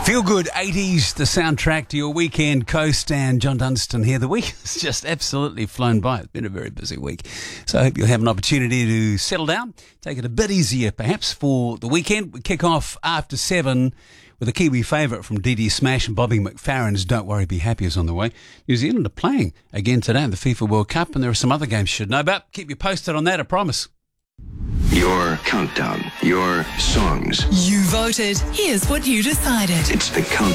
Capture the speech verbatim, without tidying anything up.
Feel good eighties, the soundtrack to your weekend coast, and John Dunstan here. The week has just absolutely flown by. It's been a very busy week. So I hope you'll have an opportunity to settle down, take it a bit easier perhaps for the weekend. We kick off after seven with a Kiwi favourite from D D Smash and Bobby McFerrin's Don't Worry Be Happy is on the way. New Zealand are playing again today in the FIFA World Cup, and there are some other games you should know about. Keep you posted on that, I promise. Your countdown, your songs. You voted. Here's what you decided. It's the countdown.